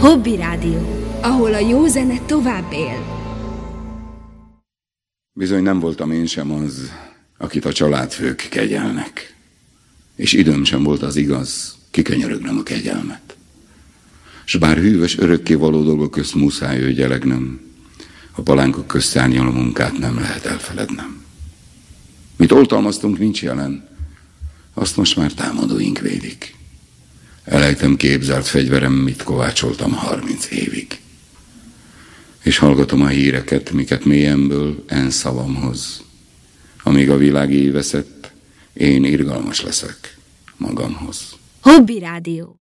Hobby Rádió, ahol a jó zene tovább él. Bizony nem voltam én sem az, akit a családfők kegyelnek. És időm sem volt az igaz, kikönyörögnem a kegyelmet. S bár hűvös örökkévaló dolgok közt muszáj ügyelegnem, a palánkok közt szárnyaló munkát nem lehet elfelednem. Mit oltalmaztunk, nincs jelen, azt most már támadóink védik. Elejtem képzelt fegyverem, mit kovácsoltam 30 évig. És hallgatom a híreket, miket mélyemből en szavamhoz. Amíg a világ éveszett, én irgalmas leszek magamhoz. Hobby Rádió.